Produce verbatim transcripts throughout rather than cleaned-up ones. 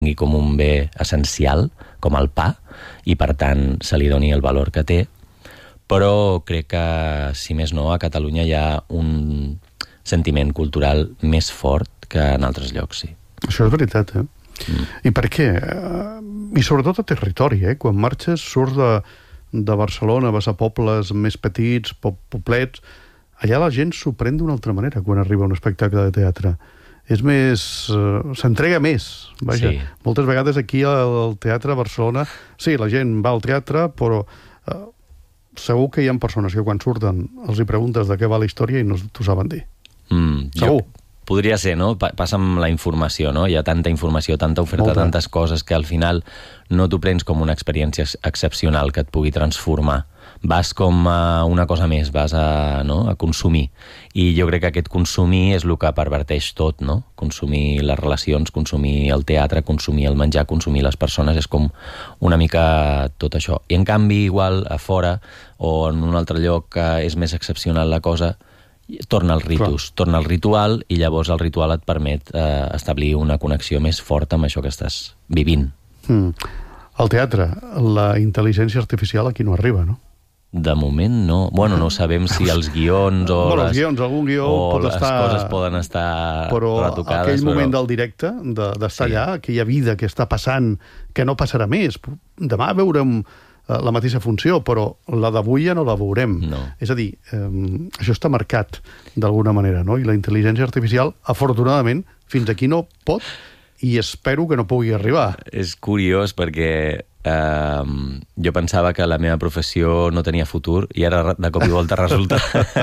tingui com un bé essencial, com el pa, i per tant se li doni el valor que té, però crec que, si més no, a Catalunya hi ha un sentiment cultural més fort que en altres llocs, sí. Això és veritat, eh? Mm. I per què? I sobretot a territori, eh? Quan marxes, surts de, de Barcelona, vas a pobles més petits, poblets, allà la gent s'ho pren d'una altra manera quan arriba a un espectacle de teatre. És més... Uh, s'entrega més, vaja. Sí. Moltes vegades aquí al teatre a Barcelona, sí, la gent va al teatre, però uh, segur que hi ha persones que quan surten els hi preguntes de què va la història i no t'ho saben dir. Mm, segur. Jo, podria ser, no? Passa amb la informació, no? Hi ha tanta informació, tanta oferta, Molta. tantes coses que al final no t'ho prens com una experiència excepcional que et pugui transformar. Vas com a una cosa més, vas a, no? a consumir. I jo crec que aquest consumir és el que perverteix tot, no? Consumir les relacions, consumir el teatre, consumir el menjar, consumir les persones, és com una mica tot això. I en canvi, igual, a fora, o en un altre lloc que és més excepcional la cosa, torna al ritus, Clar. torna al ritual, i llavors el ritual et permet eh, establir una connexió més forta amb això que estàs vivint. Mm. Al teatre, la intel·ligència artificial aquí no arriba, no? De moment no. Bueno, no sabem si els guions o, bueno, les, els guions, algun guió o pot les estar... coses poden estar però retocades. Aquell però... moment del directe, d'estar de, sí. allà, aquella vida que està passant, que no passarà més. Demà veurem la mateixa funció, però la d'avui ja no la veurem. No. És a dir, eh, això està marcat d'alguna manera, no? I la intel·ligència artificial, afortunadament, fins aquí no pot, i espero que no pugui arribar. És curiós perquè eh, jo pensava que la meva professió no tenia futur i ara de cop i volta resulta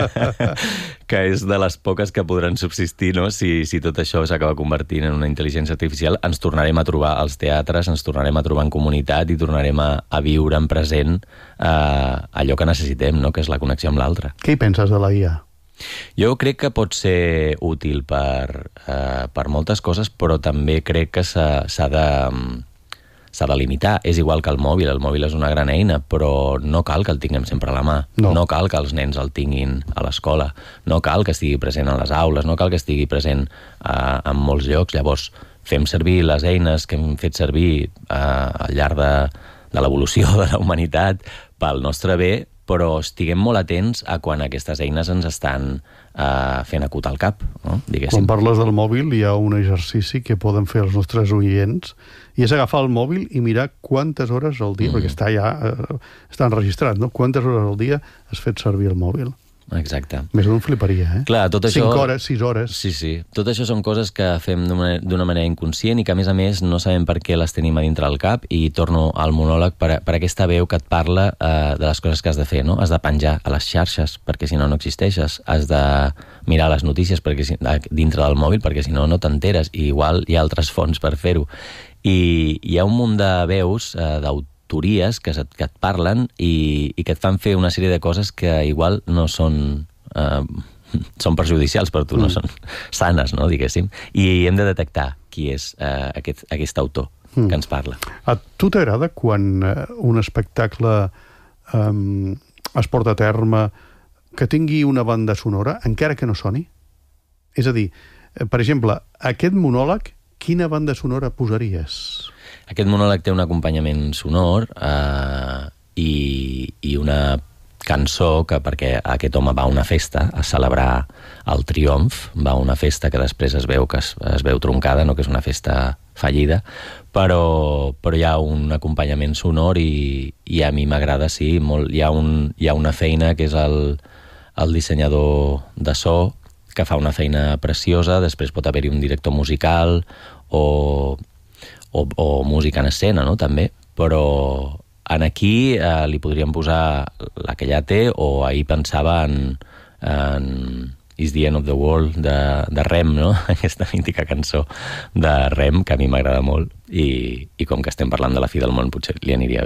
que és de les poques que podran subsistir, no? Si, si tot això s'acaba convertint en una intel·ligència artificial, ens tornarem a trobar als teatres, ens tornarem a trobar en comunitat i tornarem a, a viure en present eh, allò que necessitem, no? Que és la connexió amb l'altre. Què hi penses de la I A? Jo crec que pot ser útil per, eh, per moltes coses, però també crec que s'ha de, s'ha de limitar. És igual que el mòbil, el mòbil és una gran eina, però no cal que el tinguem sempre a la mà. No, no cal que els nens el tinguin a l'escola, no cal que estigui present a les aules, no cal que estigui present eh, en molts llocs. Llavors, fem servir les eines que hem fet servir eh, al llarg de, de l'evolució de la humanitat pel nostre bé, però estiguem molt atents a quan aquestes eines ens estan uh, fent acut al cap, no? Diguéssim. Quan parles del mòbil, hi ha un exercici que poden fer els nostres oients, i és agafar el mòbil i mirar quantes hores al dia, mm. perquè està ja uh, està enregistrat, no? Quantes hores al dia has fet servir el mòbil. Exacte. Més d'un fliparia, eh? Clar, tot això... Cinc hores, sis hores. Sí, sí. Tot això són coses que fem d'una manera inconscient i que, a més a més, no sabem per què les tenim a dintre del cap, i torno al monòleg per, per aquesta veu que et parla eh, de les coses que has de fer, no? Has de penjar a les xarxes, perquè si no, no existeixes. Has de mirar les notícies perquè si, dintre del mòbil, perquè si no, no t'enteres. I igual hi ha altres fonts per fer-ho. I hi ha un munt de veus eh, d'autors teories que, et, que et parlen i, i que et fan fer una sèrie de coses que igual no són eh, són perjudicials per tu, mm. no són sanes, no, diguéssim, i hem de detectar qui és eh, aquest, aquest autor mm. que ens parla. A tu t'agrada quan eh, un espectacle eh, es porta a terme que tingui una banda sonora, encara que no soni? És a dir, eh, per exemple, aquest monòleg, quina banda sonora posaries? Aquest monòleg té un acompanyament sonor eh, i, i una cançó que, perquè aquest home va a una festa a celebrar el triomf, va a una festa que després es veu que es, es veu troncada, no, que és una festa fallida, però, però hi ha un acompanyament sonor i, i a mi m'agrada, sí, molt. Hi ha, un, hi ha una feina que és el, el dissenyador de so, que fa una feina preciosa, després pot haver-hi un director musical o... O, o música en escena, no?, també, però en aquí eh, li podríem posar la que ja té, o ahir pensava en, en Is the End of the World de, de Rem, no?, aquesta mítica cançó de Rem, que a mi m'agrada molt, i, i com que estem parlant de la fi del món, potser li aniria bé.